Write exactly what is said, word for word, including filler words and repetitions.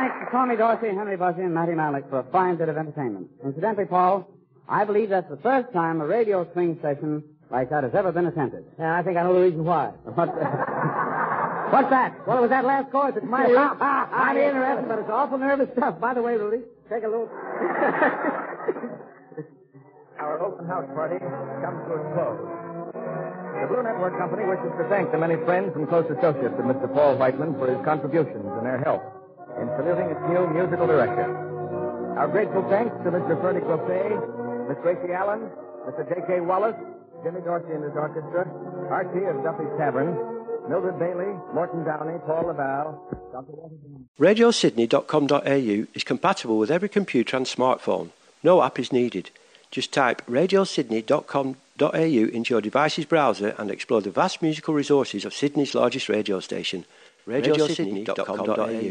thanks to Tommy Dorsey, Henry Bussey, and Matty Malik for a fine bit of entertainment. Incidentally, Paul, I believe that's the first time a radio swing session like that has ever been attempted. Yeah, I think I know the reason why. What the... What's that? Well, it was that last chorus. It's mighty, mighty interesting, but it's awful nervous stuff. By the way, Rudy, take a look. Our open house party comes to a close. The Blue Network Company wishes to thank the many friends and close associates of Mister Paul Whiteman for his contributions and their help in saluting its new musical director. Our grateful thanks to Mister Ferdy Closet, Miss Gracie Allen, Mister J K. Wallace, Jimmy Dorsey and his orchestra, Archie of Duffy's Tavern, Mildred Bailey, Morton Downey, Paul LaValle, Doctor Washington. radio sydney dot com dot a u is compatible with every computer and smartphone. No app is needed. Just type radio sydney dot com dot a u into your device's browser and explore the vast musical resources of Sydney's largest radio station, radio sydney dot com dot a u.